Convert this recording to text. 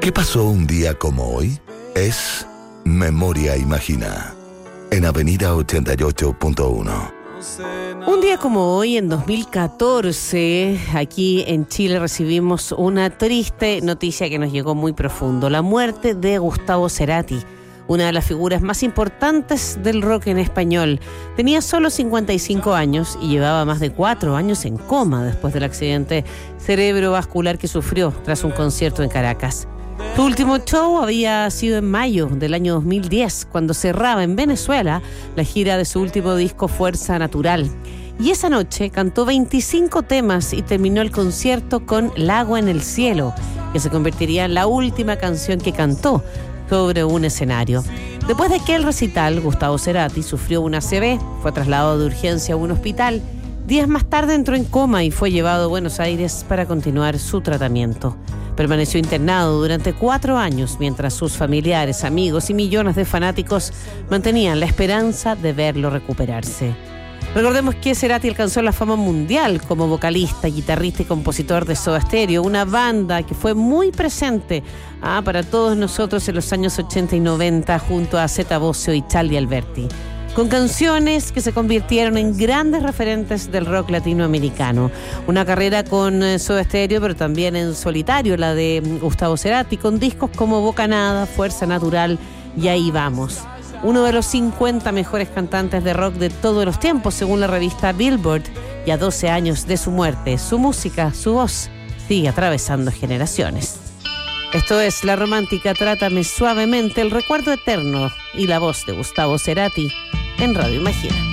¿Qué pasó un día como hoy? Es Memoria Imagina, en Avenida 88.1. Un día como hoy, en 2014, aquí en Chile recibimos una triste noticia que nos llegó muy profundo: la muerte de Gustavo Cerati, una de las figuras más importantes del rock en español. Tenía solo 55 años y llevaba más de 4 años en coma después del accidente cerebrovascular que sufrió tras un concierto en Caracas. Su último show había sido en mayo del año 2010, cuando cerraba en Venezuela la gira de su último disco Fuerza Natural. Y esa noche cantó 25 temas y terminó el concierto con Lago en el cielo, que se convertiría en la última canción que cantó sobre un escenario. Después de aquel recital, Gustavo Cerati sufrió una ACV, fue trasladado de urgencia a un hospital. Días más tarde entró en coma y fue llevado a Buenos Aires para continuar su tratamiento. Permaneció internado durante 4 años mientras sus familiares, amigos y millones de fanáticos mantenían la esperanza de verlo recuperarse. Recordemos que Cerati alcanzó la fama mundial como vocalista, guitarrista y compositor de Soda Stereo, una banda que fue muy presente para todos nosotros en los años 80 y 90 junto a Zeta Bosio y Charly Alberti, con canciones que se convirtieron en grandes referentes del rock latinoamericano. Una carrera con Soda Stereo, pero también en solitario, la de Gustavo Cerati, con discos como Bocanada, Fuerza Natural y Ahí Vamos. Uno de los 50 mejores cantantes de rock de todos los tiempos, según la revista Billboard, y a 12 años de su muerte, su música, su voz, sigue atravesando generaciones. Esto es La Romántica, Trátame Suavemente, el recuerdo eterno y la voz de Gustavo Cerati en Radio Imagina.